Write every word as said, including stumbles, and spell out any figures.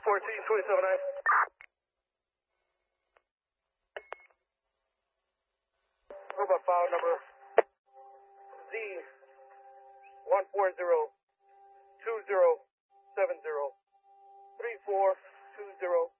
fourteen, twenty-seven nine. Robot file number Z one four zero two zero seven zero three four two zero